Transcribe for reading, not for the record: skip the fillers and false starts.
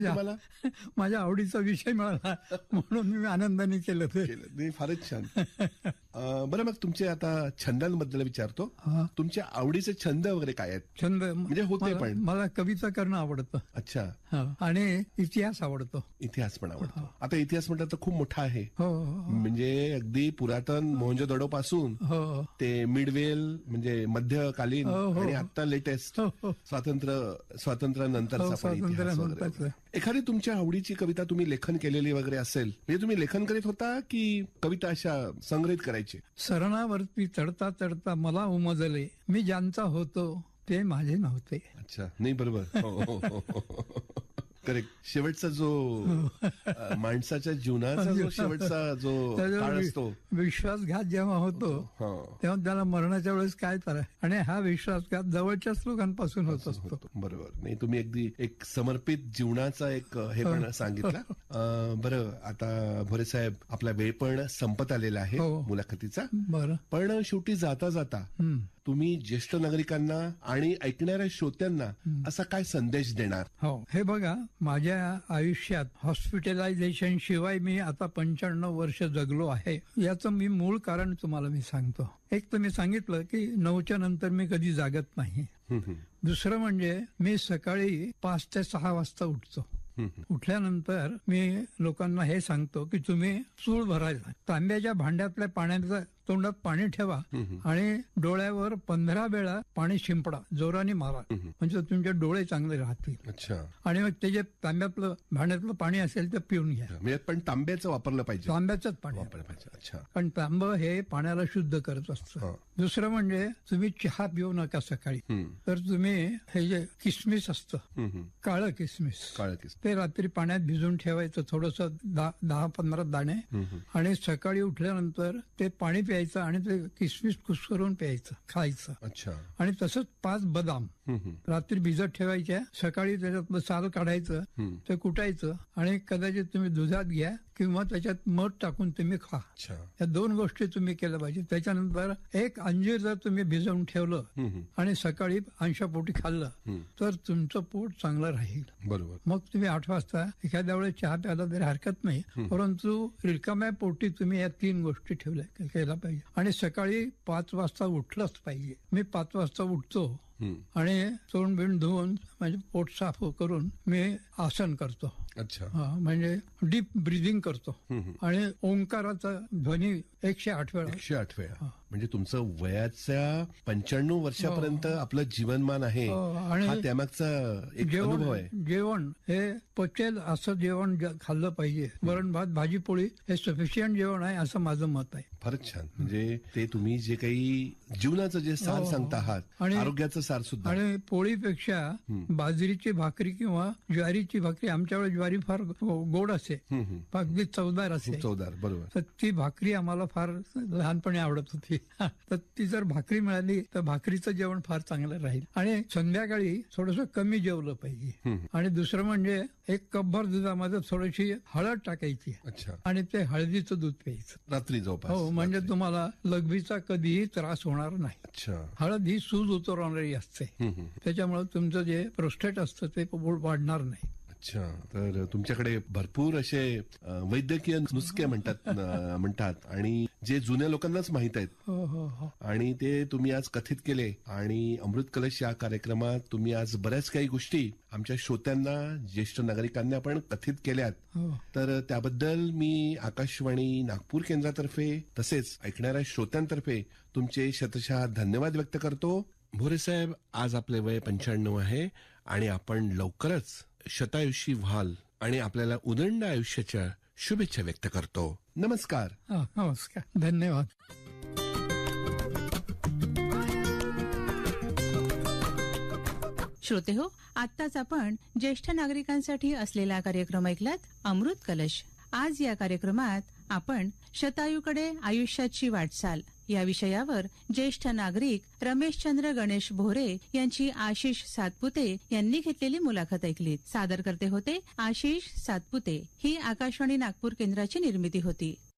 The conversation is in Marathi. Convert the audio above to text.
तुम्हाला? माझ्या आवडीचा विषय मिळाला म्हणून मी आनंदाने केलं ते. नाही, फारच छान. बरं, मग तुमचे आता छंदांबद्दल विचारतो. तुमच्या आवडीचे छंद वगैरे काय आहेत? छंद म्हणजे होते पण मला कविता करणं आवडतं. अच्छा. आणि इतिहास आवडतो. इतिहास पण आवडतो. आता इतिहास म्हटलं तर खूप मोठा आहे. हो. म्हणजे अगदी पुरातन मोहनजोदडो पासून ते मिडवेल म्हणजे मध्यकालीन आणि आता लेटेस्ट स्वातंत्र्यानंतरचा. एखादी तुमच्या आवडीची कविता तुम्ही लेखन केलेली वगैरे असेल, म्हणजे तुम्ही लेखन करीत होता की कविता अशा संग्रहित करायची? सरणावरती चढता चढता मला उमजले, मी ज्यांचा होतो ते माझे नव्हते. अच्छा. नाही, बरोबर. करेक्ट. शेवटचा जो माणसाच्या जीवनाचा जो शेवटचा जो काळ असतो, विश्वासघात जेव्हा होतो तेव्हा त्याला मरणाच्या वेळेस काय तर, आणि हा विश्वासघात जवळच्याच लोकांपासून होत असतो. बरोबर. नाही, तुम्ही अगदी एक समर्पित जीवनाचा एक हे पण सांगितला. बरं, आता भोरे साहेब, आपला वेळ पण संपत आलेला आहे मुलाखतीचा. बरं, पण शेवटी जाता जाता तुम्ही ज्येष्ठ नागरिकांना आणि ऐकणाऱ्या श्रोत्यांना असा काय संदेश देणार? हो, हे बघा, माझ्या आयुष्यात हॉस्पिटलायझेशन शिवाय मी आता 95 वर्ष जगलो आहे. याचं मी मूळ कारण तुम्हाला मी सांगतो. एक तर मी सांगितलं की 9च्या नंतर मी कधी जागत नाही. दुसरं म्हणजे मी सकाळी 5 ते 6 वाजता उठतो. उठल्यानंतर मी लोकांना हे सांगतो की तुम्ही चूळ भरायचा, तांब्याच्या भांड्यातल्या पाण्याचं तोंडात पाणी ठेवा आणि डोळ्यावर 15 वेळा पाणी शिंपडा, जोराने मारा, म्हणजे तुमचे डोळे चांगले राहतील. अच्छा. आणि मग ते जे तांब्यातलं भांड्यातलं पाणी असेल ते पिऊन घ्या. म्हणजे पण तांब्याचं वापरलं पाहिजे? तांब्याचंच पाणी वापरलं पाहिजे. अच्छा. कारण तांब हे पाण्याला शुद्ध करत असतं. दुसरं म्हणजे तुम्ही चहा पिऊ नका सकाळी. तर तुम्ही हे जे किसमिस असतं, काळं किसमिस, ते रात्री पाण्यात भिजून ठेवायचं, थोडस 10-15 दाणे, आणि सकाळी उठल्यानंतर ते पाणी प्यायचं आणि ते किसमिस कुस्करून प्यायचं, खायचं. अच्छा. आणि तसंच 5 बदाम रात्री भिजत ठेवायच्या, सकाळी त्याच्यातलं साल काढायचं, ते कुटायचं आणि कदाचित तुम्ही दुधात घ्या किंवा त्याच्यात मध टाकून तुम्ही खा. या 2 गोष्टी तुम्ही केल्या पाहिजे. त्याच्यानंतर एक अंजीर जर तुम्ही भिजवून ठेवलं आणि सकाळी अंशापोटी खाल्लं तर तुमचं पोट चांगलं राहील. बरोबर. मग तुम्ही 8 वाजता एखाद्या वेळेस चहा प्यायला तरी हरकत नाही, परंतु रिकाम्या पोटी तुम्ही या 3 गोष्टी ठेवल्या केल्या पाहिजे. आणि सकाळी 5 वाजता उठलंच पाहिजे. मी 5 वाजता उठतो आणि तोंड बिंड धुवून म्हणजे पोट साफ करून मी आसन करतो. अच्छा. म्हणजे डीप ब्रिदिंग करतो आणि ओंकाराचा ध्वनी 108 वेळा. 108 वेळा. म्हणजे तुमचं वयाच्या 95 वर्षापर्यंत आपलं जीवनमान आहे आणि त्यामागचा एक अनुभव आहे. जेवण हे पचेल असं जेवण खाल्लं पाहिजे. वरण भात भाजी पोळी हे सफिशियंट जेवण आहे असं माझं मत आहे. फारच छान. म्हणजे ते तुम्ही जे काही जीवनाचं जे सार सांगता आहात, आरोग्याचं सार सुद्धा. आणि पोळीपेक्षा बाजरीची भाकरी किंवा ज्वारीची भाकरी, आमच्याकडे ज्वारी फार गोड असे, अगदी चवदार असे. चवदार. बरोबर. तर ती भाकरी आम्हाला फार लहानपणी आवडत होती. तर ती जर भाकरी मिळाली तर भाकरीचं जेवण फार चांगलं राहील. आणि संध्याकाळी थोडस कमी जेवलं पाहिजे. आणि दुसरं म्हणजे 1 कपभर दुधामध्ये थोडीशी हळद टाकायची. अच्छा. आणि ते हळदीचं दूध प्यायचं रात्री जवळपास. हो, म्हणजे तुम्हाला लघवीचा कधीही त्रास होणार नाही. अच्छा. हळद ही सूज उतरवणारी असते, त्याच्यामुळे तुमचं जे प्रोस्टेट असतं ते वाढणार नाही. अच्छा. तर तुमच्याकडे भरपूर असे वैद्यकीय नुसके म्हणतात आणि जे जुन्या लोकांनाच माहित आहेत. आणि ते तुम्ही आज कथित केले. आणि अमृत कलश या कार्यक्रमात तुम्ही आज बऱ्याच काही गोष्टी आमच्या श्रोत्यांना, ज्येष्ठ नागरिकांना पण कथित केल्यात. तर त्याबद्दल मी आकाशवाणी नागपूर केंद्रातर्फे तसेच ऐकणाऱ्या श्रोत्यांतर्फे तुमचे शतशः धन्यवाद व्यक्त करतो. भोरे साहेब, आज आपले वय 95 आहे आणि आपण लवकरच शतायुषी व्हाल आणि आपल्याला उदंड आयुष्याच्या शुभेच्छा व्यक्त करतो. नमस्कार. नमस्कार. धन्यवाद. श्रोते हो, आत्ताच आपण ज्येष्ठ नागरिकांसाठी असलेला कार्यक्रम ऐकलात, अमृत कलश. आज या कार्यक्रमात आपण शतायूकडे आयुष्याची वाटचाल या विषयावर ज्येष्ठ नागरिक रमेशचंद्र गणेश भोरे यांची आशिष सातपुते यांनी घेतलेली मुलाखत ऐकली. सादर करते होते आशिष सातपुते. ही आकाशवाणी नागपूर केंद्राची निर्मिती होती.